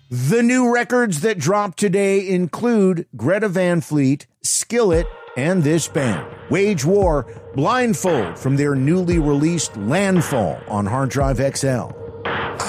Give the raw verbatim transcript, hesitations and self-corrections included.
The new records that dropped today include Greta Van Fleet, Skillet, and this band. Wage War, Blindfold from their newly released Landfall on Hard Drive X L.